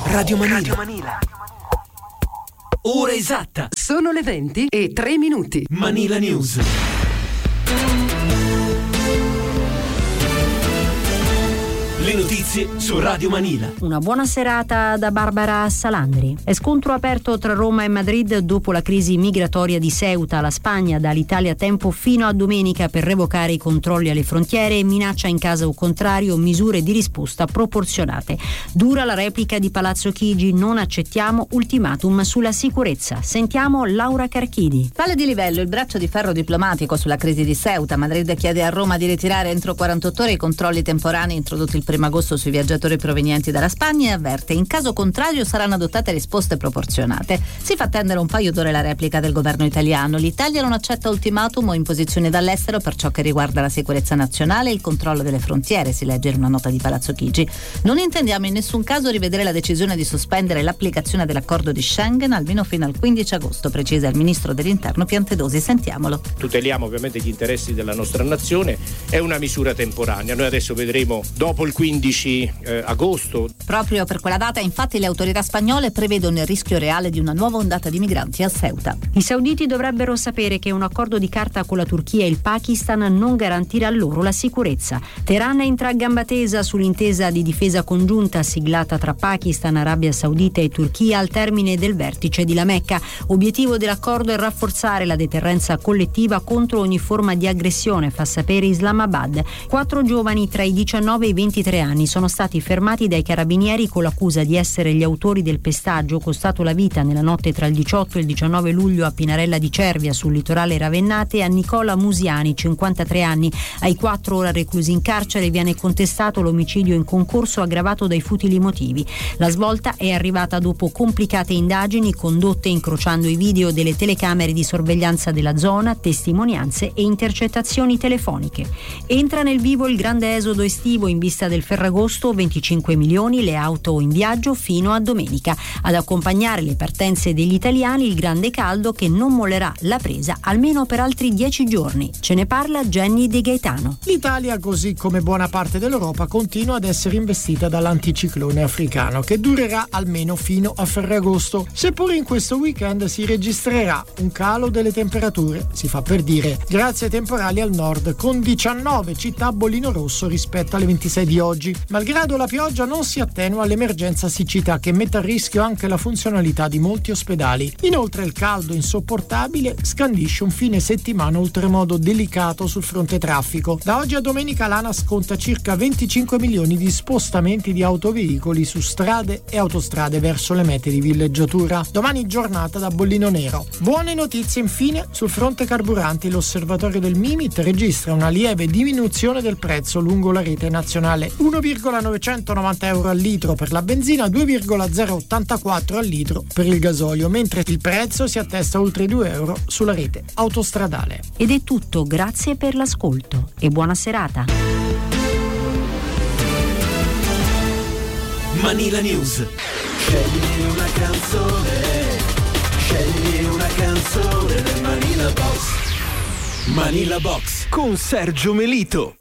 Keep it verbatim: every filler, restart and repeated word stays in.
Radio Manila. Radio Manila. Ora esatta. Sono le venti e tre minuti. Manila News. Le notizie su Radio Manila. Una buona serata da Barbara Salandri. È scontro aperto tra Roma e Madrid dopo la crisi migratoria di Ceuta. La Spagna dà all'Italia tempo fino a domenica per revocare i controlli alle frontiere e minaccia in caso contrario misure di risposta proporzionate. Dura la replica di Palazzo Chigi, non accettiamo ultimatum sulla sicurezza. Sentiamo Laura Carchidi. Palla di livello il braccio di ferro diplomatico sulla crisi di Ceuta. Madrid chiede a Roma di ritirare entro quarantotto ore i controlli temporanei introdotti il primo agosto sui viaggiatori provenienti dalla Spagna e avverte: in caso contrario saranno adottate risposte proporzionate. Si fa attendere un paio d'ore la replica del governo italiano. L'Italia non accetta ultimatum o imposizioni dall'estero per ciò che riguarda la sicurezza nazionale e il controllo delle frontiere, si legge in una nota di Palazzo Chigi. Non intendiamo in nessun caso rivedere la decisione di sospendere l'applicazione dell'accordo di Schengen almeno fino al quindici agosto, precisa il ministro dell'interno Piantedosi. Sentiamolo. Tuteliamo ovviamente gli interessi della nostra nazione, è una misura temporanea. Noi adesso vedremo dopo il quindici eh, agosto. Proprio per quella data, infatti, le autorità spagnole prevedono il rischio reale di una nuova ondata di migranti a Ceuta. I sauditi dovrebbero sapere che un accordo di carta con la Turchia e il Pakistan non garantirà loro la sicurezza. Teheran entra a gamba tesa sull'intesa di difesa congiunta siglata tra Pakistan, Arabia Saudita e Turchia al termine del vertice di La Mecca. Obiettivo dell'accordo è rafforzare la deterrenza collettiva contro ogni forma di aggressione, fa sapere Islamabad. Quattro giovani tra i diciannove e i ventitré anni sono stati fermati dai carabinieri con l'accusa di essere gli autori del pestaggio costato la vita nella notte tra il diciotto e il diciannove luglio a Pinarella di Cervia, sul litorale ravennate, a Nicola Musiani, cinquantatré anni. Ai quattro ora reclusi in carcere viene contestato l'omicidio in concorso aggravato dai futili motivi. La svolta è arrivata dopo complicate indagini condotte incrociando i video delle telecamere di sorveglianza della zona, testimonianze e intercettazioni telefoniche. Entra nel vivo il grande esodo estivo in vista del Ferragosto, venticinque milioni le auto in viaggio fino a domenica. Ad accompagnare le partenze degli italiani il grande caldo che non mollerà la presa almeno per altri dieci giorni. Ce ne parla Jenny De Gaetano. L'Italia, così come buona parte dell'Europa, continua ad essere investita dall'anticiclone africano che durerà almeno fino a Ferragosto. Seppure in questo weekend si registrerà un calo delle temperature, si fa per dire, grazie ai temporali al nord, con diciannove città a bollino rosso rispetto alle ventisei di oggi. Malgrado la pioggia non si attenua l'emergenza siccità che mette a rischio anche la funzionalità di molti ospedali. Inoltre il caldo insopportabile scandisce un fine settimana oltremodo delicato sul fronte traffico. Da oggi a domenica l'ANAS conta circa venticinque milioni di spostamenti di autoveicoli su strade e autostrade verso le mete di villeggiatura. Domani giornata da bollino nero. Buone notizie infine sul fronte carburanti. L'osservatorio del Mimit registra una lieve diminuzione del prezzo lungo la rete nazionale: uno virgola novecentonovanta euro al litro per la benzina, due virgola zero ottantaquattro al litro per il gasolio, mentre il prezzo si attesta oltre due euro sulla rete autostradale. Ed è tutto, grazie per l'ascolto e buona serata. Manila News. Scegli una canzone, scegli una canzone del Manila Box. Manila Box con Sergio Melito.